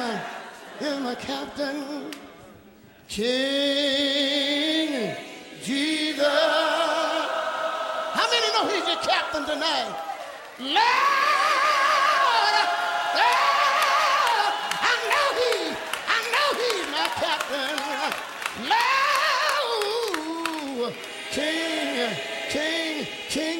is my captain, King Jesus. How many know he's your captain tonight? Lord, I know he's my captain. Lord, King